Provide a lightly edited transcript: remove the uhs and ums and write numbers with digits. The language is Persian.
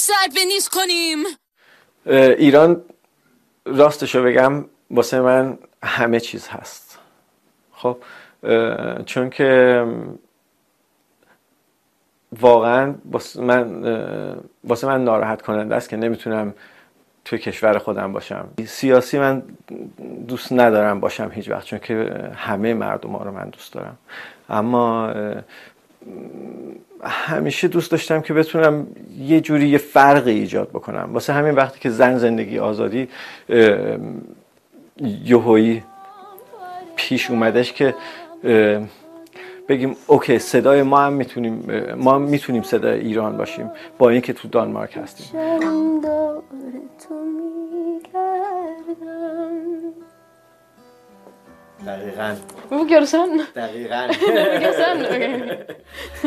سرد به نیست کنیم. ایران راستشو بگم واسه من همه چیز هست. خب چون که واقعا واسه من ناراحت کننده است که نمیتونم توی کشور خودم باشم. سیاسی من دوست ندارم باشم هیچ وقت، چون که همه مردم ها رو من دوست دارم، اما همیشه دوست داشتم که بتونم یه جوری یه فرقی ایجاد بکنم. واسه همین وقتی که زن زندگی آزادی یهویی پیش اومدش که بگیم اوکی صدای ما میتونیم صدای ایران باشیم با اینکه تو دانمارک هستیم. دقیقاً. Hvorfor gjør du sånn? دقیقاً. Hvorfor gjør du sånn? Okay.